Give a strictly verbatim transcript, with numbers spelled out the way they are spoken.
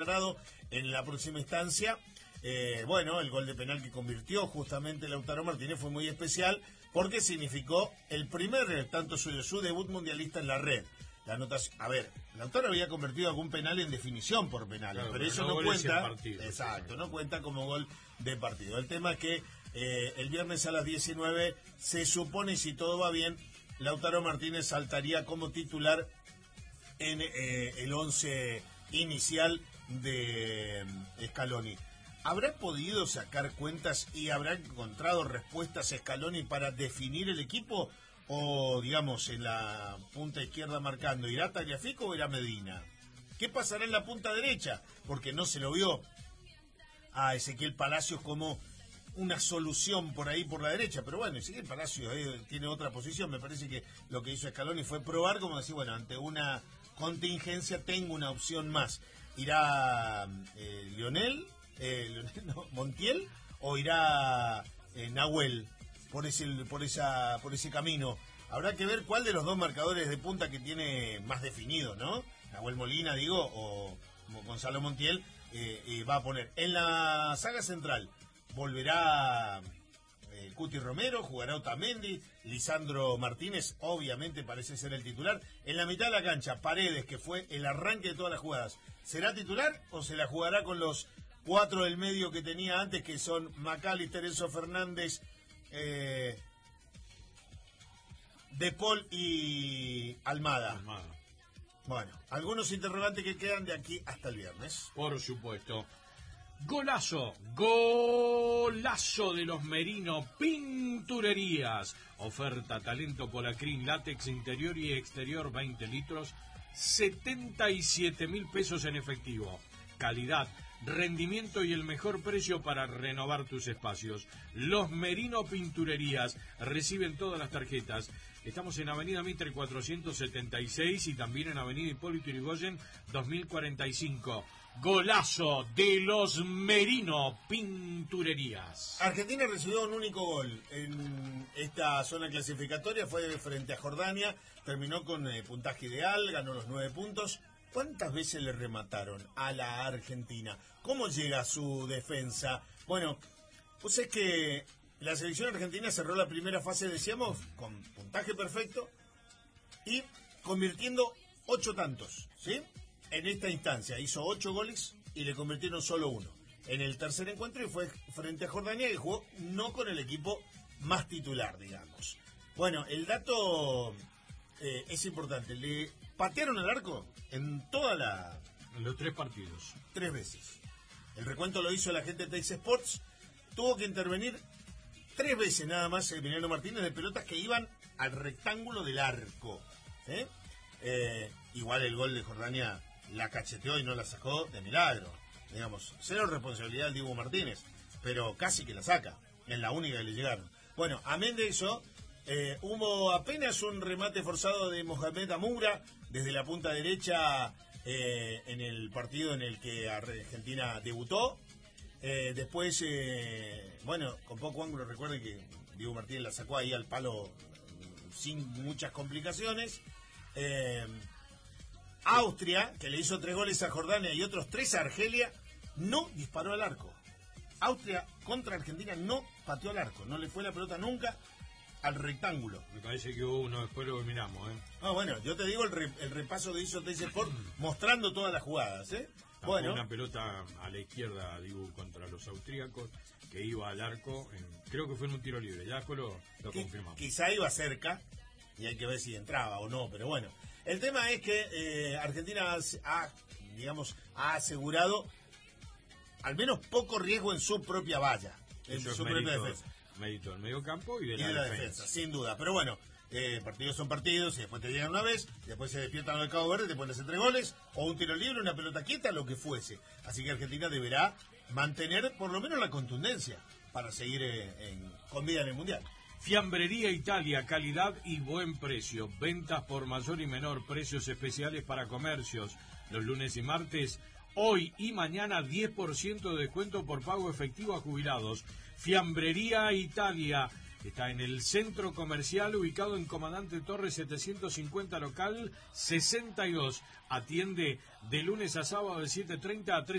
Colorado en la próxima instancia. Eh, bueno, el gol de penal que convirtió justamente Lautaro Martínez fue muy especial porque significó el primer tanto suyo, su debut mundialista en la red. La anotación, a ver, Lautaro había convertido algún penal en definición por penales, claro, pero eso no, no cuenta. Partido, exacto, no cuenta como gol de partido. El tema es que eh, el viernes a las diecinueve se supone, si todo va bien, Lautaro Martínez saltaría como titular en eh, el once inicial de Scaloni. ¿Habrá podido sacar cuentas y habrá encontrado respuestas Scaloni para definir el equipo? O, digamos, en la punta izquierda marcando, ¿irá Tagliafico o irá Medina? ¿Qué pasará en la punta derecha? Porque no se lo vio a Ezequiel Palacios como una solución por ahí por la derecha. Pero bueno, Ezequiel Palacios eh, tiene otra posición. Me parece que lo que hizo Scaloni fue probar, como decir, bueno, ante una contingencia tengo una opción más. ¿Irá eh, Lionel? Eh, Lionel no, ¿Montiel? ¿O irá eh, Nahuel? por ese por esa por ese camino? Habrá que ver cuál de los dos marcadores de punta que tiene más definido, ¿no? Nahuel Molina, digo, o Gonzalo Montiel eh, eh, va a poner. En la saga central volverá eh, Cuti Romero, jugará Otamendi, Lisandro Martínez, obviamente parece ser el titular. En la mitad de la cancha, Paredes, que fue el arranque de todas las jugadas, ¿será titular o se la jugará con los cuatro del medio que tenía antes, que son McAllister, Enzo Fernández, Eh, De Paul y Almada. Almada. Bueno, algunos interrogantes que quedan de aquí hasta el viernes. Por supuesto. Golazo, golazo de los Merino Pinturerías. Oferta talento Polacrín, látex interior y exterior veinte litros, setenta y siete mil pesos en efectivo. Calidad, rendimiento y el mejor precio para renovar tus espacios. Los Merino Pinturerías reciben todas las tarjetas. Estamos en Avenida Mitre cuatrocientos setenta y seis y también en Avenida Hipólito Yrigoyen dos mil cuarenta y cinco. Golazo de los Merino Pinturerías. Argentina recibió un único gol en esta zona clasificatoria, fue frente a Jordania, terminó con eh, puntaje ideal, ganó los nueve puntos. ¿Cuántas veces le remataron a la Argentina? ¿Cómo llega su defensa? Bueno, pues es que la selección argentina cerró la primera fase, decíamos, con puntaje perfecto y convirtiendo ocho tantos, ¿sí? En esta instancia hizo ocho goles y le convirtieron solo uno. En el tercer encuentro y fue frente a Jordania, y jugó no con el equipo más titular, digamos. Bueno, el dato eh, es importante. Le patearon el arco en toda la... En los tres partidos. Tres veces. El recuento lo hizo la gente de Tex Sports. Tuvo que intervenir tres veces nada más el Emiliano Martínez de pelotas que iban al rectángulo del arco. ¿Sí? Eh, igual el gol de Jordania la cacheteó y no la sacó de milagro. Digamos, cero responsabilidad del Dibu Martínez, pero casi que la saca. Es la única que le llegaron. Bueno, amén de eso... Eh, hubo apenas un remate forzado de Mohamed Amoura desde la punta derecha eh, en el partido en el que Argentina debutó. Eh, después, eh, bueno, con poco ángulo, recuerden que Diego Martínez la sacó ahí al palo sin muchas complicaciones. Eh, Austria, que le hizo tres goles a Jordania y otros tres a Argelia, no disparó al arco. Austria contra Argentina no pateó al arco, no le fue la pelota nunca al rectángulo. Me parece que hubo uno, después lo miramos, ¿eh? No, bueno, yo te digo el, re, el repaso que hizo T C Sport mostrando todas las jugadas, ¿eh? Bueno. Una pelota a la izquierda, digo, contra los austríacos, que iba al arco, en, creo que fue en un tiro libre, ya después lo, lo Qui- confirmamos. Quizá iba cerca, y hay que ver si entraba o no, pero bueno. El tema es que eh, Argentina ha, digamos, ha asegurado al menos poco riesgo en su propia valla, en Eso su es propia mérito, defensa. mérito del medio campo y de, Y la, de la defensa. defensa, sin duda. Pero bueno, eh, partidos son partidos y después te llegan una vez, después se despiertan los de Cabo Verde, te ponen hacer tres goles, o un tiro libre, una pelota quieta, lo que fuese. Así que Argentina deberá mantener por lo menos la contundencia para seguir eh, en, con vida en el Mundial. Fiambrería Italia, calidad y buen precio. Ventas por mayor y menor, precios especiales para comercios. Los lunes y martes, hoy y mañana, diez por ciento de descuento por pago efectivo a jubilados. Fiambrería Italia está en el centro comercial, ubicado en Comandante Torres setecientos cincuenta, local sesenta y dos. Atiende de lunes a sábado de siete treinta a tres.